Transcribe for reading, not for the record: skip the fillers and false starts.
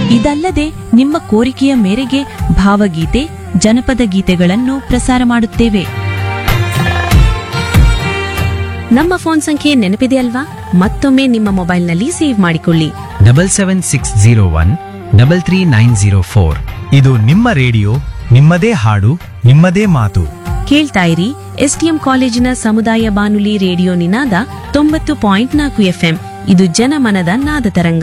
ಇದಲ್ಲದೆ ನಿಮ್ಮ ಕೋರಿಕೆಯ ಮೇರೆಗೆ ಭಾವಗೀತೆ ಜನಪದ ಗೀತೆಗಳನ್ನು ಪ್ರಸಾರ ಮಾಡುತ್ತೇವೆ. ನಮ್ಮ ಫೋನ್ ಸಂಖ್ಯೆ ನೆನಪಿದೆ ಅಲ್ವಾ? ಮತ್ತೊಮ್ಮೆ ನಿಮ್ಮ ಮೊಬೈಲ್ನಲ್ಲಿ ಸೇವ್ ಮಾಡಿಕೊಳ್ಳಿ. 77601-33904. ಇದು ನಿಮ್ಮ ರೇಡಿಯೋ, ನಿಮ್ಮದೇ ಹಾಡು, ನಿಮ್ಮದೇ ಮಾತು. ಕೇಳ್ತಾ ಇರಿ ಎಸ್ಟಿಎಂ ಕಾಲೇಜಿನ ಸಮುದಾಯ ಬಾನುಲಿ ರೇಡಿಯೋ ನಿನಾದ 90.4 FM. ಇದು ಜನಮನದ ನಾದ ತರಂಗ.